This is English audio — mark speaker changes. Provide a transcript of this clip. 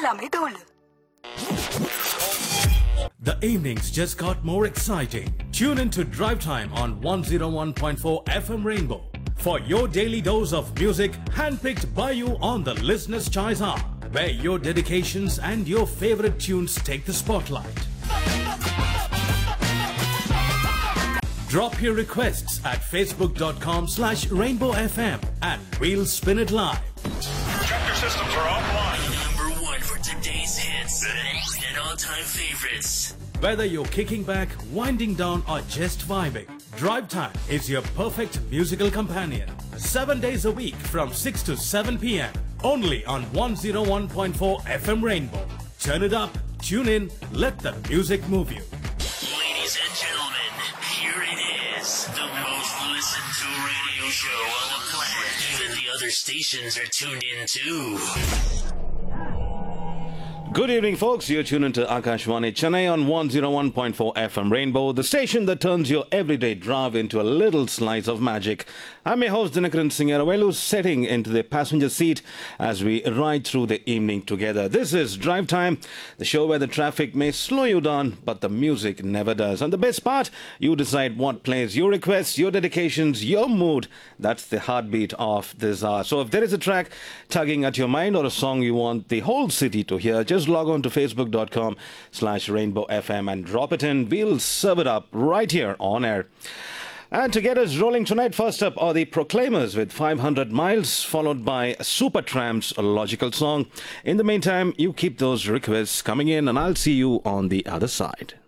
Speaker 1: எல்லாமே தோல்.
Speaker 2: The evenings just got more exciting. Tune in to Drive Time on 101.4 FM Rainbow for your daily dose of music handpicked by you on the Listener's Choice Hour, where your dedications and your favorite tunes take the spotlight. Drop your requests at facebook.com/rainbowfm and we'll spin it live.
Speaker 3: Tractor systems are offline.
Speaker 4: Number one for today's hits and all-time favorites.
Speaker 2: Whether you're kicking back, winding down or just vibing, Drive Time is your perfect musical companion. 7 days a week from 6 to 7 p.m. only on 101.4 FM Rainbow. Turn it up, tune in, let the music move you.
Speaker 4: Ladies and gentlemen, here it is. The most listened to radio show on the planet. Even the other stations are tuned in too.
Speaker 5: Good evening, folks. You're tuned into Akashvani Chennai on 101.4 FM Rainbow, the station that turns your everyday drive into a little slice of magic. I'm your host, Dinakaran Singaravelu, sitting into the passenger seat as we ride through the evening together. This is Drive Time, the show where the traffic may slow you down, but the music never does. And the best part, you decide what plays, your requests, your dedications, your mood. That's the heartbeat of this hour. So if there is a track tugging at your mind or a song you want the whole city to hear, just log on to facebook.com/rainbowfm and drop it in. We'll serve it up right here on air. And to get us rolling tonight, first up are the Proclaimers with 500 Miles, followed by Supertramp's Logical Song. In the meantime, you keep those requests coming in and I'll see you on the other side.